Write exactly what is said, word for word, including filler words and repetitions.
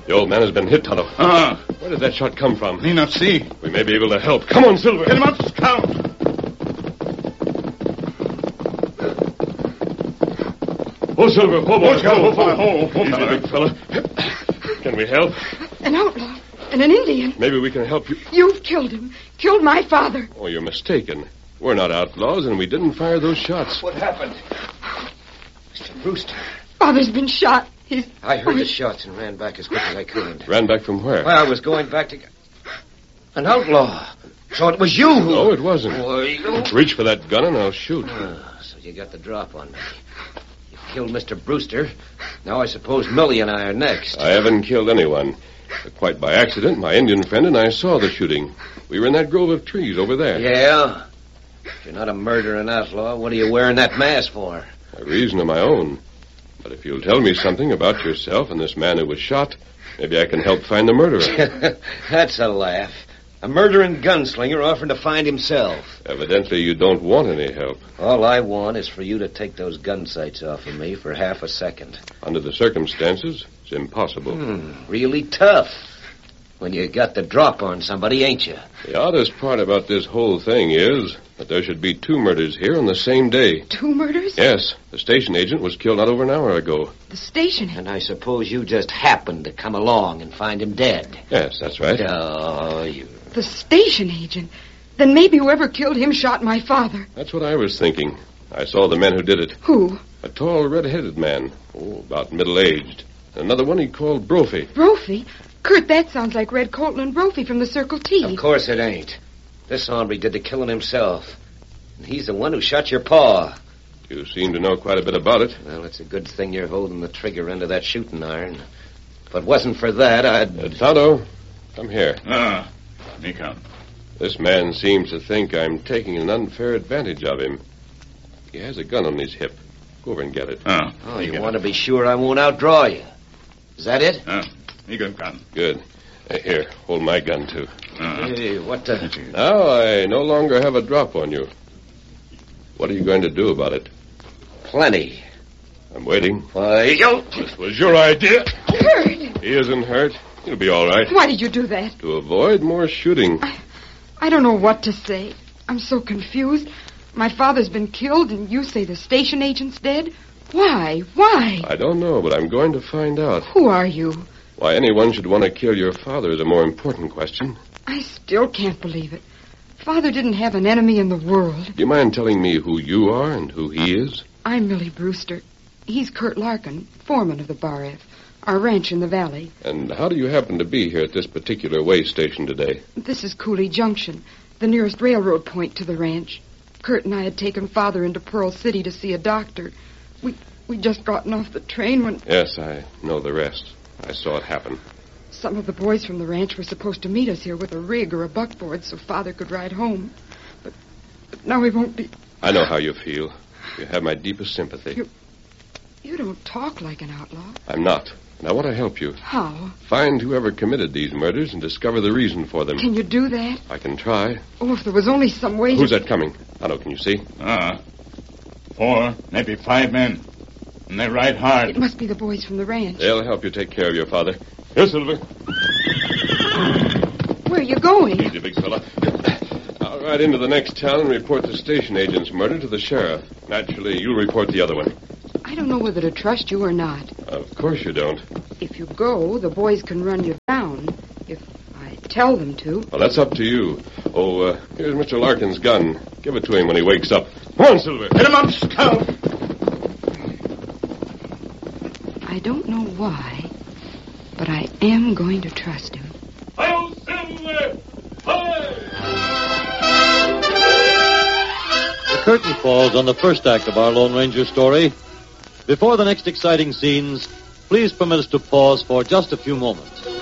The old man has been hit, Tonto. Ah. Where did that shot come from? Me not see. We may be able to help. Come on, Silver. Get him up, Scout. Oh, Silver. Oh, boy. Oh, Scout. Oh, oh, oh, Easy, fella. big fella. Can we help? An outlaw. And an Indian. Maybe we can help you. You've killed him. Killed my father. Oh, you're mistaken. We're not outlaws, and we didn't fire those shots. What happened? Mister Brewster. Father's been shot. He's... I heard the shots and ran back as quick as I could. Ran back from where? Well, I was going back to... An outlaw. So it was you who... No, it wasn't. Were you? Reach for that gun and I'll shoot. Ah, so you got the drop on me. You killed Mister Brewster. Now I suppose Millie and I are next. I haven't killed anyone. Quite by accident, my Indian friend and I saw the shooting. We were in that grove of trees over there. Yeah? If you're not a murdering outlaw, what are you wearing that mask for? A reason of my own. But if you'll tell me something about yourself and this man who was shot, maybe I can help find the murderer. That's a laugh. A murdering gunslinger offering to find himself. Evidently you don't want any help. All I want is for you to take those gun sights off of me for half a second. Under the circumstances, it's impossible. Hmm, really tough. When you got the drop on somebody, ain't you? The oddest part about this whole thing is that there should be two murders here on the same day. Two murders? Yes. The station agent was killed not over an hour ago. The station? And I suppose you just happened to come along and find him dead. Yes, that's right. Oh, you... The station agent? Then maybe whoever killed him shot my father. That's what I was thinking. I saw the men who did it. Who? A tall, red-headed man. Oh, about middle-aged. Another one he called Brophy. Brophy? Kurt, that sounds like Red Colton and Brophy from the Circle T. Of course it ain't. This hombre did the killing himself. And he's the one who shot your pa. You seem to know quite a bit about it. Well, it's a good thing you're holding the trigger end of that shooting iron. If it wasn't for that, I'd... Uh, Tonto, come here. Ah, me come. This man seems to think I'm taking an unfair advantage of him. He has a gun on his hip. Go over and get it. Ah, Oh, you want to be sure I won't outdraw you. Is that it? Ah, me good gun. Good. Uh, here, hold my gun, too. Ah. Hey, what the... Now I no longer have a drop on you. What are you going to do about it? Plenty. I'm waiting. Why, you... This was your idea. Kurt! He isn't hurt. He'll be all right. Why did you do that? To avoid more shooting. I, I don't know what to say. I'm so confused. My father's been killed, and you say the station agent's dead? Why? Why? I don't know, but I'm going to find out. Who are you? Why anyone should want to kill your father is a more important question. I still can't believe it. Father didn't have an enemy in the world. Do you mind telling me who you are and who he is? I'm Millie Brewster. He's Kurt Larkin, foreman of the Bar F, our ranch in the valley. And how do you happen to be here at this particular way station today? This is Cooley Junction, the nearest railroad point to the ranch. Kurt and I had taken Father into Pearl City to see a doctor. We we'd just gotten off the train when... Yes, I know the rest. I saw it happen. Some of the boys from the ranch were supposed to meet us here with a rig or a buckboard so Father could ride home. But, but now we won't be... I know how you feel. You have my deepest sympathy. You, you don't talk like an outlaw. I'm not. And I want to help you. How? Find whoever committed these murders and discover the reason for them. Can you do that? I can try. Oh, if there was only some way Who's to... that coming? Otto, can you see? Ah. Four, maybe five men. And they ride hard. It must be the boys from the ranch. They'll help you take care of your father. Here, Silver. Where are you going? Easy, big fella. I'll ride into the next town and report the station agent's murder to the sheriff. Naturally, you'll report the other one. I don't know whether to trust you or not. Of course you don't. If you go, the boys can run you down. If I tell them to. Well, that's up to you. Oh, uh, here's Mister Larkin's gun. Give it to him when he wakes up. Come on, Silver. Hit him up, Scout. I don't know why, but I am going to trust him. Hi-yo, Silver! Hi! The curtain falls on the first act of our Lone Ranger story. Before the next exciting scenes, please permit us to pause for just a few moments.